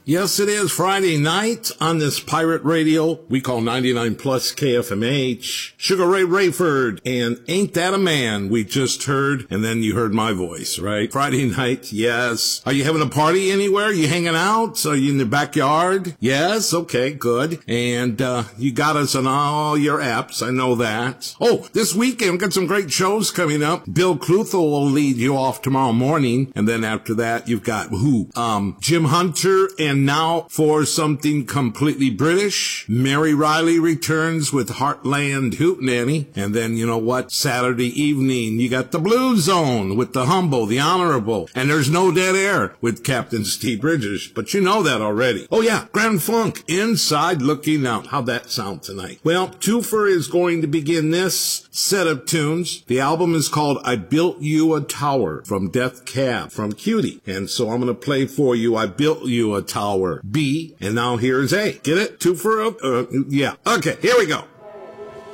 Yes, it is Friday night on this pirate radio we call 99 plus KFMH. Sugar Ray Rayford and Ain't That a Man we just heard, and then you heard my voice, right? Friday night, yes. Are you having a party anywhere? You hanging out? Are you in the backyard? Yes, okay, good. And you got us on all your apps, I know that. Oh, this weekend we've got some great shows coming up. Bill Cluthel will lead you off tomorrow morning, and then after that you've got Jim Hunter, and now for something completely British, Mary Riley returns with Heartland Hootenanny. And then, you know what, Saturday evening, you got the Blue Zone with the Humble, the Honorable, and there's no dead air with Captain Steve Bridges, but you know that already. Oh yeah, Grand Funk, Inside Looking Out. How'd that sound tonight? Well, Twofer is going to begin this set of tunes. The album is called I Built You a Tower from Death Cab, from Cutie. And so I'm going to play for you I Built You a Tower, B, and now here's A. Get it? Twofer? Yeah. Okay, here we go.